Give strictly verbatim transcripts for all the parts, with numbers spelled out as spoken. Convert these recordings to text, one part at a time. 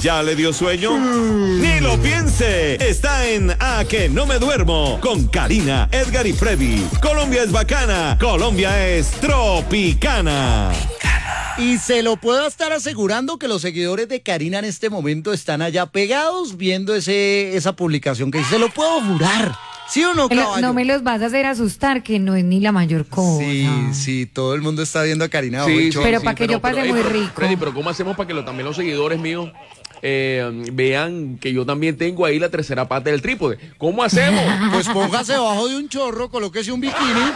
¿Ya le dio sueño? ¡Ni lo piense! Está en A Que No Me Duermo con Karina, Edgar y Freddy. Colombia es bacana, Colombia es tropicana. Y se lo puedo estar asegurando que los seguidores de Karina en este momento están allá pegados viendo ese, esa publicación que se lo puedo jurar. ¿Sí o no, caballo? No me los vas a hacer asustar, que no es ni la mayor cosa. Sí, sí, todo el mundo está viendo a Karina. Sí, hoy, sí, pero sí, para que pero, yo pase pero, muy hey, pero, rico. Freddy, pero ¿cómo hacemos para que lo, también los seguidores míos eh, vean que yo también tengo ahí la tercera parte del trípode? ¿Cómo hacemos? Pues póngase debajo de un chorro, colóquese un bikini.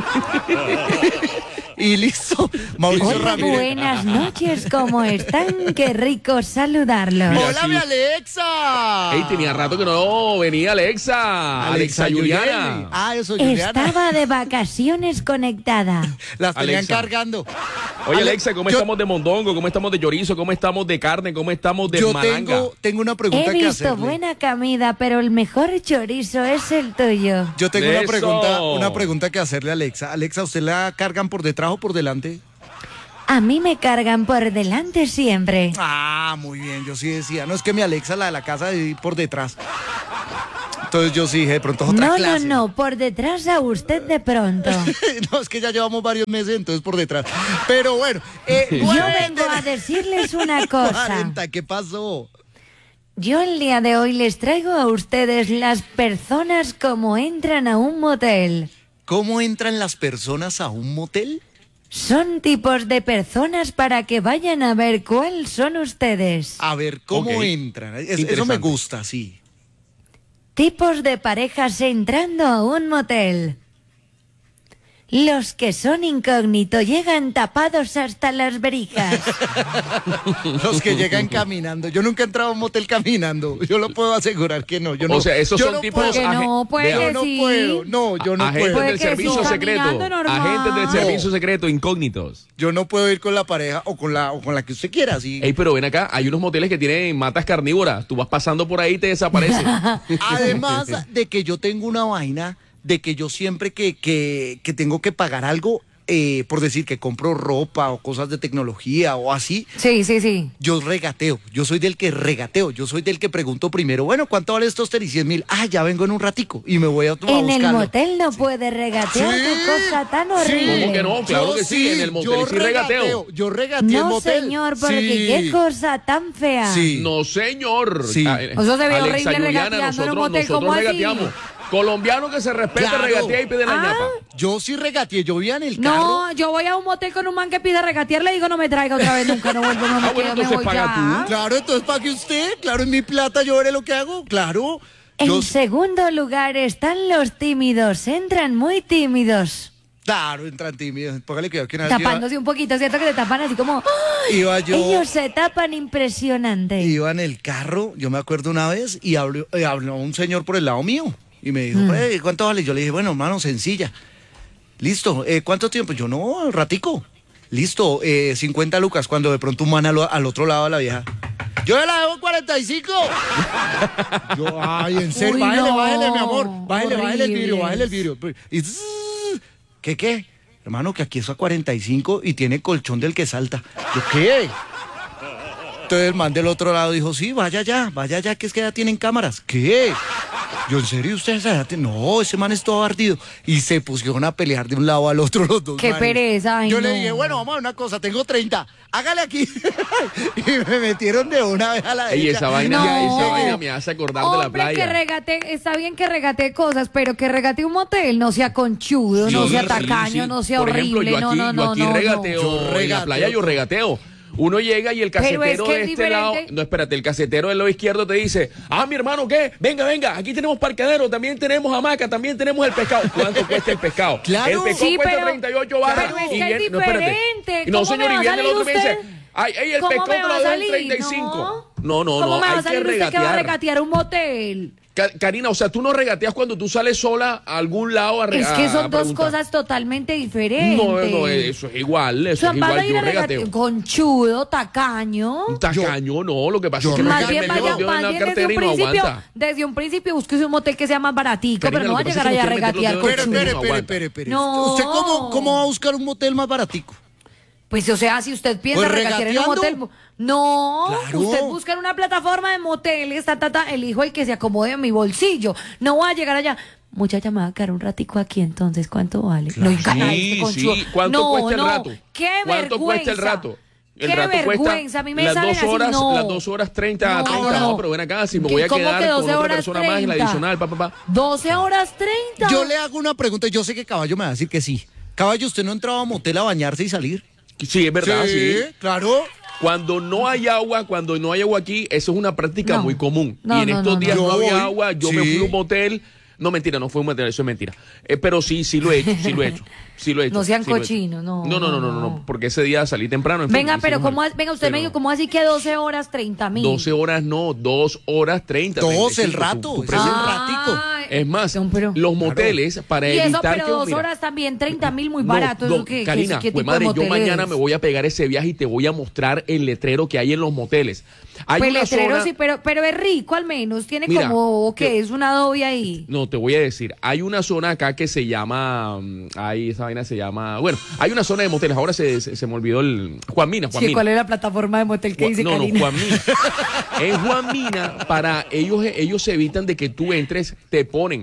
Y listo. Mauricio Hola, Ramírez. buenas noches, ¿cómo están? Qué rico saludarlos. Mira, ¡Hola, sí. mi Alexa! Ey, tenía rato que no venía Alexa. Alexa, Juliana. Yuyeli. Ah, eso, Juliana. Estaba de vacaciones conectada. Las tenían Alexa. cargando. Oye, Ale- Alexa, ¿cómo yo- estamos de mondongo? ¿Cómo estamos de chorizo? ¿Cómo estamos de carne? ¿Cómo estamos de Yo malanga? tengo, tengo una pregunta He que visto hacerle. buena comida, pero el mejor chorizo es el tuyo. Yo tengo una Eso. pregunta, una pregunta que hacerle a Alexa. Alexa, ¿usted la cargan por detrás o por delante? A mí me cargan por delante siempre. Ah, muy bien, yo sí decía. No, es que mi Alexa, la de la casa, de por detrás. Entonces yo sí dije, de pronto es otra No, clase. no, no, por detrás a usted de pronto. No, es que ya llevamos varios meses, entonces por detrás. Pero bueno. Eh, Yo nueve vengo a de- decirles una cosa. cuarenta, ¿qué pasó? Yo el día de hoy les traigo a ustedes las personas como entran a un motel. ¿Cómo entran las personas a un motel? Son tipos de personas para que vayan a ver cuál son ustedes. A ver, ¿cómo Ok. entran? Es- eso me Interesante. gusta, sí. Tipos de parejas entrando a un motel. Los que son incógnitos llegan tapados hasta las verijas. Los que llegan caminando. Yo nunca he entrado a un motel caminando. Yo lo puedo asegurar que no. Yo no O sea, esos yo son no tipos... puedo. Que no, agen- puede vea, Yo no sí. puedo. No, yo no agentes puedo. Puede del que servicio sí, secreto. caminando normal. Agentes del No. servicio secreto, incógnitos. Yo no puedo ir con la pareja o con la, o con la que usted quiera. Así. Ey, pero ven acá, hay unos moteles que tienen matas carnívoras. Tú vas pasando por ahí y te desaparecen. Además de que yo tengo una vaina de que yo siempre que, que, que tengo que pagar algo, eh, por decir que compro ropa o cosas de tecnología o así, Sí, sí, sí. yo regateo. Yo soy del que regateo. Yo soy del que pregunto primero, bueno, ¿cuánto vale estos tenis? cien mil. Ah, ya vengo en un ratico y me voy a, a En el buscarlo. motel no puede regatear, Sí, qué cosa tan sí. horrible. ¿Cómo que no? Claro Yo que sí, en el motel yo sí regateo. Yo regateé en No, motel. señor, porque Sí. qué cosa tan fea. Sí. No, señor. Sí. Ah, eh, Eso se ve horrible Alexa, Juliana, regateando en un nosotros, motel, nosotros ¿cómo así? regateamos. Colombiano que se respeta, Claro. regatea y pide la Ah. ñapa. Yo sí regateé. Yo vivía en el carro. No, yo voy a un motel con un man que pide regatear, le digo no me traiga otra vez nunca, no vuelvo, no me Ah, bueno, quedo, me entonces voy paga ya. tú. Claro, entonces pague usted. Claro, en mi plata yo veré lo que hago. Claro. En Yo- segundo lugar están los tímidos, entran muy tímidos, Claro, entran tímidos. Póngale cuidado que una vez tapándose un poquito, ¿cierto? Que se tapan así como... ¡ay! iba, iba yo. Ellos se tapan impresionante. Iba en el carro, yo me acuerdo una vez, y habló, eh, habló un señor por el lado mío. Y me dijo, "Eh, ¿cuánto vale? Yo le dije, bueno, hermano, sencilla. Listo, eh, ¿cuánto tiempo? Yo, no, ratico. Listo, eh, cincuenta lucas, cuando de pronto un man al, al otro lado de la vieja. Yo la debo cuarenta y cinco. Yo, ay, en serio, Uy, bájele, no, bájele, mi amor. Bájele, bájele el vidrio, horribles. bájele el vidrio. Y zzz, ¿qué qué? Hermano, que aquí es a cuarenta y cinco y tiene colchón del que salta. Yo, ¿qué? Entonces el man del otro lado dijo, sí, vaya ya, vaya ya, que es que ya tienen cámaras. ¿Qué? Yo, ¿en serio ustedes? ya tienen-?" No, ese man es todo ardido. Y se pusieron a pelear de un lado al otro los dos Qué manes. pereza, ay, Yo le no. dije, bueno, vamos a ver una cosa, tengo treinta, hágale aquí. Y me metieron de una vez a la Ey, derecha. esa vaina, No. esa vaina me hace acordar de la Hombre, que playa. regate, está bien que regate cosas, pero que regate un motel, no sea conchudo, no Sí, sea sí, tacaño, sí. no sea Por ejemplo, horrible, yo aquí, no, no, yo no, aquí no, regateo, Yo en la regateo playa yo todo. regateo. Uno llega y el Pero es casetero que de es este lado, diferente. no, espérate, el casetero del lado izquierdo te dice, ah, mi hermano, ¿qué? Venga, venga, aquí tenemos parqueadero, también tenemos hamaca, también tenemos el pescado. ¿Cuánto cuesta el pescado? Claro. El pescado Sí, cuesta pero- treinta y ocho barras. pero es y que es viene- no, espérate. diferente. Y no, ¿Cómo señor, me va y a viene el salir otro y me dice, usted? ay, ay, el ¿Cómo pescado me te va lo a dejo en salir? treinta y cinco. No, no, ¿Cómo no, me va hay a salir que usted que va a regatear. regatear un motel? Ca- Karina, o sea, tú no regateas cuando tú sales sola a algún lado a re- Es que a son dos preguntar. cosas totalmente diferentes. No, no, eso es igual, eso Su es igual, ir yo a regatear regateo. conchudo, tacaño. Un tacaño, no, lo que pasa yo es que Más me bien, metió vaya, los dedos en más la bien desde cartera un y no principio, aguanta. desde un principio búsquese un motel que sea más baratico, Karina, pero no lo va a que llegar pasa es allá a que usted mete los regatear dedos en Espere, el conchudo. espere, no espere, aguanta. espere, espere. No. ¿Usted cómo, cómo va a buscar un motel más baratico? Pues, o sea, si usted piensa Pues regatear en un regateando. motel... No, Claro. usted busca en una plataforma de moteles, ta, ta, ta, elijo el que se acomode a mi bolsillo. No voy a llegar allá. Muchacha, me va a quedar un ratico aquí, entonces, ¿cuánto vale? Claro. No, y cada Sí, este con sí. su- ¿Cuánto no, cuesta el no. rato? ¿Qué ¿Cuánto cuesta el vergüenza? rato? El Qué rato vergüenza, cuesta a mí me las salen dos así, horas, no. las dos horas treinta, No, treinta. no. No, pero ven acá, si me ¿Qué- voy a cómo quedar que con doce otra horas persona más en la treinta? adicional, pa, pa, pa. doce horas treinta. Yo le hago una pregunta, yo sé que Caballo me va a decir que sí. Caballo, ¿usted no entraba a motel a bañarse y salir? Sí, es verdad, sí. claro. Cuando no hay agua, cuando no hay agua aquí, eso es una práctica No. muy común. No, y en no, estos no, días no. no, Yo había voy, agua, yo me sí. fui a un motel. No, mentira, no fue un motel, eso es mentira. Eh, pero sí, sí lo he hecho, sí lo he hecho. Sí lo he hecho. No sean sí lo he hecho. cochinos, no, No, no, no, no, no, no. no, porque ese día salí temprano. en fin, Venga, hice pero mal. ¿cómo, ha- venga, usted Pero me dijo, ¿cómo así que doce horas treinta mil? doce horas no, dos horas treinta. Dos, treinta y el cinco, rato, tu- tu ese precio. es el ratico. Es más, no, pero- los moteles, para Y eso, evitar pero que... dos mira, horas también, treinta mil, muy no, barato. no, ¿Eso qué, Karina, qué, qué pues tipo madre, de yo motel mañana es? me voy a pegar ese viaje y te voy a mostrar el letrero que hay en los moteles. Hay Pues una letrero zona... sí, pero, pero es rico al menos. Tiene Mira, como, ¿o qué? que- Es una adobe ahí. No, te voy a decir, hay una zona acá que se llama, mm, ahí esa vaina se llama, bueno, hay una zona de moteles, ahora se, se, se me olvidó el, Juan Mina, Juan Sí, Mina. ¿cuál es la plataforma de motel que Juan- dice no, Karina? no, Juan Mina. En Juan Mina, para ellos, ellos se evitan de que tú entres, te ponen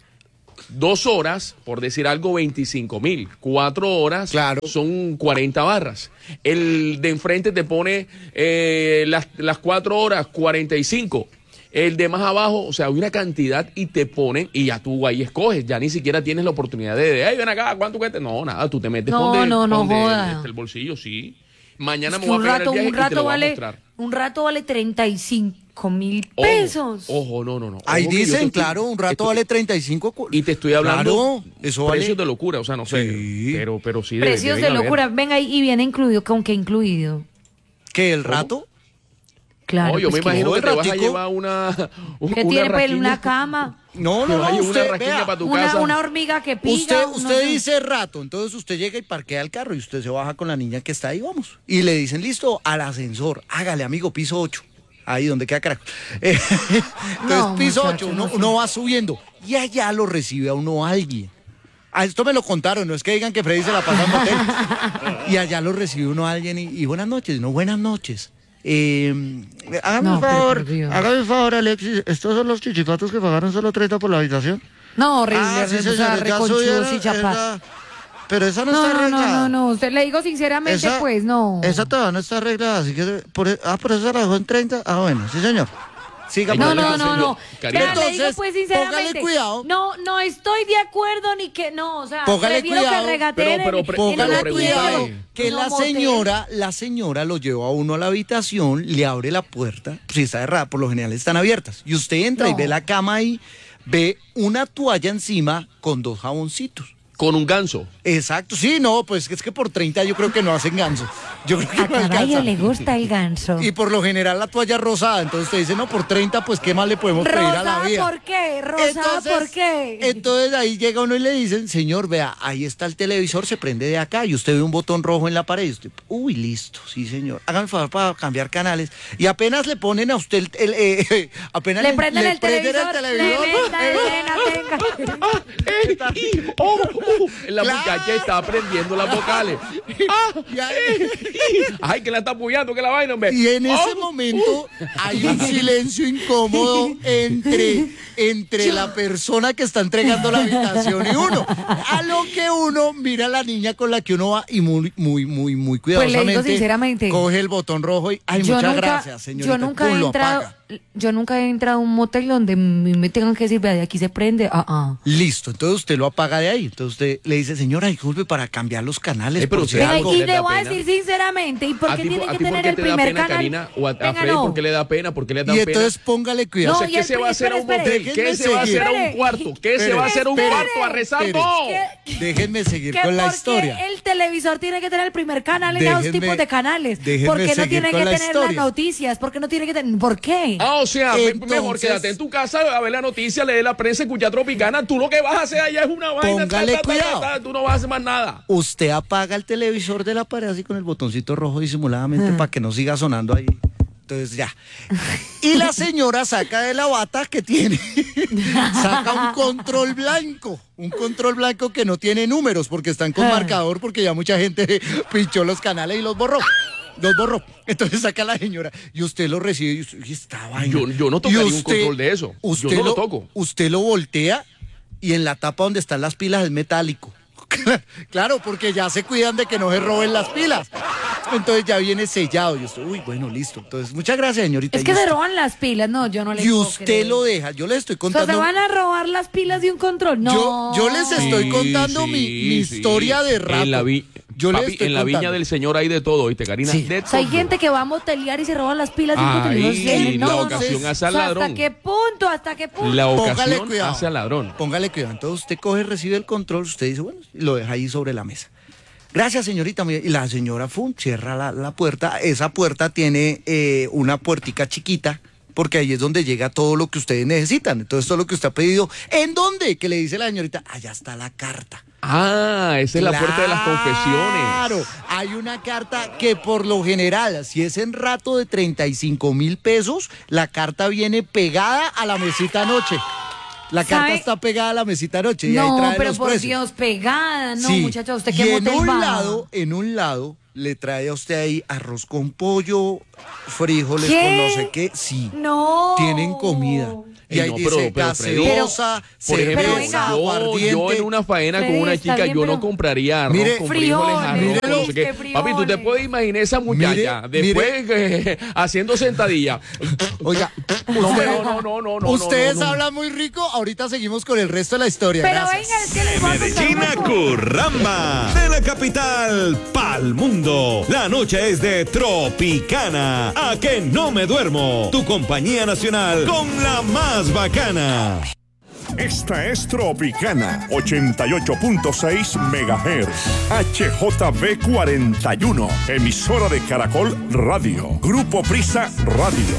dos horas, por decir algo, veinticinco mil. Cuatro horas Claro. son cuarenta barras. El de enfrente te pone eh, las, las cuatro horas, cuarenta y cinco. El de más abajo, o sea, hay una cantidad y te ponen y ya tú ahí escoges. Ya ni siquiera tienes la oportunidad de, de ay, ven acá, ¿cuánto cuesta? No, nada, tú te metes No, donde, no, no donde joda. esté el bolsillo, sí. Mañana Es me que voy a un pegar rato, el viaje un y te rato lo voy a vale, mostrar. un rato vale treinta y cinco mil Ojo, pesos. Ojo, no, no, no. Ahí Ojo que yo te dicen, estoy- claro, un rato estoy- vale treinta y cinco. cu- Y te estoy hablando Claro, eso vale. precios de locura, o sea, no sé. Sí. Pero, pero sí. debe- Precios de deben haber. locura. Venga, y y viene incluido, ¿con qué incluido? ¿Qué, el rato? Claro. No, yo pues me que- imagino que el te vas a ratico. llevar una. un- ¿Qué una tiene pues rasquiña. una cama? No, Te no, vas a no, llevar una usted, rasquiña vea, para tu Una, casa. una hormiga que pica. Usted, uno- usted dice rato, entonces usted llega y parquea el carro y usted se baja con la niña que está ahí, vamos. Y le dicen, listo, al ascensor, hágale, amigo, piso ocho. Ahí donde queda carajo. Eh, entonces, No, piso muchacho, ocho, no uno, sé. uno va subiendo y allá lo recibe a uno alguien. A esto me lo contaron, no es que digan que Freddy se la pasa en motel. Y allá lo recibe uno alguien y, y buenas noches, no, buenas noches. Eh, hágame No, un pero favor, por Dios. hágame un favor, Alexis. ¿Estos son los chichipatos que pagaron solo treinta por la habitación? No, horrible. Ah, sí, o sea, señor, ya reconchudos subieron y chapa. esa- Pero esa no, No, está no, no, arreglada. no, no. Usted le digo sinceramente, Esa- pues no. Esa todavía no está arreglada, así que... Por, e- ah, por eso la dejó en treinta. Ah, bueno, sí, señor. Siga, No, pues. no, no, no. Karina. Vea, le digo Entonces, pues sinceramente. póngale cuidado. No, no estoy de acuerdo ni que no, o sea, Póngale prefiero cuidado. que regateen Pero- pero en- pre- en Póngale un cuidado, hotel, que en un la motel. señora, la señora lo lleva a uno a la habitación, le abre la puerta, si está cerrada, por lo general están abiertas, y usted entra y No. ve la cama ahí, ve una toalla encima con dos jaboncitos. Con un ganso. Exacto, sí, no, pues es que por treinta yo creo que no hacen ganso. Yo creo que A no caballo alcanza. le gusta el ganso. Y por lo general la toalla rosada, entonces usted dice, no, por treinta, pues qué más le podemos pedir a la ¿Rosada vida. por qué? ¿Rosada por qué? Entonces ahí llega uno y le dicen, señor, vea, ahí está el televisor, se prende de acá y usted ve un botón rojo en la pared. Y usted, uy, listo, sí, señor. Hágame el favor para cambiar canales. Y apenas le ponen a usted el, el, eh, apenas Le prenden el prenden televisor. Tremenda escena, tenga. ¡Ey! ¡Y! ¡Oh! ¡Oh! La Claro. muchacha está aprendiendo las vocales. ¡Ah! Y ahí- ¡Ay, que la está apoyando, que la vaina, hombre! Y en ese ¡Oh! momento hay un silencio incómodo entre, entre la persona que está entregando la habitación y uno. A lo que uno mira a la niña con la que uno va y muy, muy, muy, muy Pues le digo cuidadosamente sinceramente, coge el botón rojo y ay, yo muchas nunca, gracias, señorita. yo nunca Pum, he lo entrado, apaga. yo nunca he entrado a un motel donde me tengan que decir, vea, de aquí se prende. Ah, ah. Listo, entonces usted lo apaga de ahí. Entonces usted le dice, señora, disculpe para cambiar los canales. Eh, pero por si usted- Venga, algo. y ¿le le da voy a pena? decir sinceramente, ¿y por ¿A qué ti, tiene a que ti por tener qué el te da primer pena, canal? Karina? ¿O a, a Venga, Freddy no. por qué le da pena? ¿Por qué le da Y pena? entonces póngale cuidado. No, O sea, y ¿Qué el se va a hacer a un espere, motel? espere. ¿Qué se va a hacer a un Espere. cuarto? ¿Qué se Espere, va a hacer a un espere. cuarto? A rezar Espere. todo. ¿Qué? déjenme seguir Que con la porque historia. el televisor tiene que tener el primer canal en esos Déjenme- tipos de canales. déjenme ¿Por qué no seguir tiene con que la tener las historia. noticias? ¿Por qué no tiene que tener? ¿Por qué? Ah, o sea, me- Entonces- mejor quédate en tu casa a ver la noticia, leer la prensa, escuchar Tropicana. Tú lo que vas a hacer allá es una vaina. Póngale ta, ta, ta, cuidado. ta, ta, tú no vas a hacer más nada. Usted apaga el televisor de la pared así con el botoncito rojo disimuladamente Ah. para que no siga sonando ahí. Entonces ya. Y la señora saca de la bata que tiene, saca un control blanco, un control blanco que no tiene números porque están con marcador porque ya mucha gente pinchó los canales y los borró. Los borró. Entonces saca la señora y usted lo recibe y usted, y esta vaina. Yo, yo no tocaría un control de eso. Usted yo no lo, lo toco. Usted lo voltea y en la tapa donde están las pilas es metálico. Claro, porque ya se cuidan de que no se roben las pilas. Entonces ya viene sellado. Yo estoy, uy, bueno, listo. Entonces, muchas gracias, señorita. Es que y se usted, roban las pilas, no, yo no le Y puedo usted creer. lo deja. Yo le estoy O sea, contando. ¿se van a robar las pilas de un control? No. Yo, yo les estoy Sí, contando sí, mi, mi sí. historia de rato. En la, vi- yo les papi, estoy en la viña contando. del señor hay de todo, ¿viste, Karina? Sí. De O sea, hay todo. gente que va a motelear y se roban las pilas de un control. No Ahí, sé, no, la no. ocasión hace al O sea, ladrón. ¿hasta qué punto? ¿Hasta qué punto? La Póngale ocasión cuidado. hace al ladrón. Póngale cuidado. Entonces usted coge, recibe el control, usted dice, bueno, y lo deja ahí sobre la mesa. Gracias, señorita. Y la señora, fum, cierra la, la puerta. Esa puerta tiene eh, una puertica chiquita, porque ahí es donde llega todo lo que ustedes necesitan. Entonces, todo lo que usted ha pedido. ¿En dónde? Que le dice la señorita, allá está la carta. Ah, esa es la puerta de las confesiones. Claro, hay una carta que por lo general, si es en rato de treinta y cinco mil pesos, la carta viene pegada a la mesita anoche. La carta ¿Sabe? está pegada a la mesita anoche y ahí No, trae pero los por precios. Dios, pegada, no, Sí. muchacha, ¿usted y qué en motel un va? lado, en un lado, le trae a usted ahí arroz con pollo, frijoles ¿Qué? con no sé qué. Sí, No. tienen comida. Y Ey, ahí no, dice pero- pero, Freddy, gaseosa, Por ejemplo, Pero cerveza, venga. yo, aguardiente. yo en una faena con Freddy, una está chica, bien, yo pero- no compraría arroz Mire, con frijoles, frijoles, arroz, mírelo, no sé qué. que Papi, tú te frijoles. puedes imaginar esa muchacha Mire, después eh, haciendo sentadilla. Oiga, No, usted- no, no, no, no, no, ustedes no, no. hablan muy rico, ahorita seguimos con el resto de la historia. Pero Gracias. venga, es que les voy a contar Medellín una a cosa. Curramba, de la capital pa'l mundo. La noche es de Tropicana. A que no me duermo. Tu compañía nacional con la más bacana. Esta es Tropicana, ochenta y ocho punto seis megahertz. H J B cuarenta y uno, emisora de Caracol Radio. Grupo Prisa Radio.